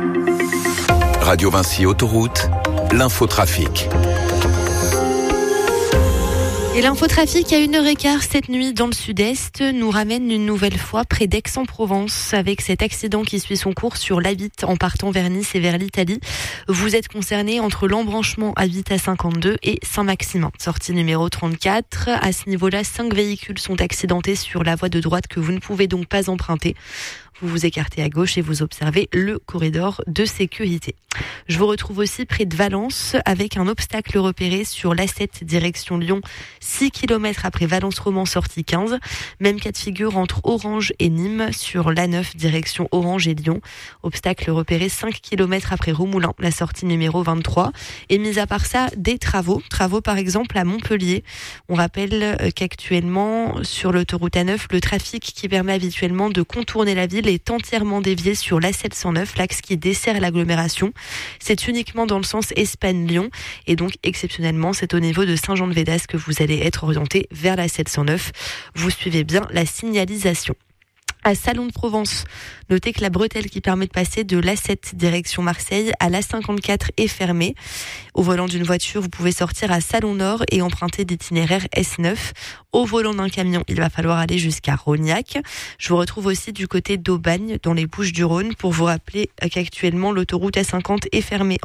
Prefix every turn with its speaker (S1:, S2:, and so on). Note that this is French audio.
S1: Radio Vinci Autoroute, l'infotrafic.
S2: Et l'infotrafic à 1h15 cette nuit dans le sud-est nous ramène une nouvelle fois près d'Aix-en-Provence avec cet accident qui suit son cours sur l'A8 en partant vers Nice et vers l'Italie. Vous êtes concerné entre l'embranchement A8 à 52 et Saint-Maximin. Sortie numéro 34. À ce niveau-là, 5 véhicules sont accidentés sur la voie de droite que vous ne pouvez donc pas emprunter. Vous vous écartez à gauche et vous observez le corridor de sécurité. Je vous retrouve aussi près de Valence avec un obstacle repéré sur l'A7 direction Lyon, 6 km après Valence-Roman sortie 15. Même cas de figure entre Orange et Nîmes sur l'A9 direction Orange et Lyon. Obstacle repéré 5 km après Roumoulin, la sortie numéro 23. Et mis à part ça, des travaux par exemple à Montpellier. On rappelle qu'actuellement sur l'autoroute A9, le trafic qui permet habituellement de contourner la ville est entièrement dévié sur l'A709, l'axe qui dessert l'agglomération. C'est uniquement dans le sens Espagne-Lyon et donc exceptionnellement c'est au niveau de Saint-Jean-de-Védas que vous allez être orienté vers l'A709. Vous suivez bien la signalisation. À Salon de Provence, notez que la bretelle qui permet de passer de l'A7 direction Marseille à l'A54 est fermée. Au volant d'une voiture, vous pouvez sortir à Salon Nord et emprunter l'itinéraire S9. Au volant d'un camion, il va falloir aller jusqu'à Rognac. Je vous retrouve aussi du côté d'Aubagne, dans les Bouches-du-Rhône, pour vous rappeler qu'actuellement l'autoroute A50 est fermée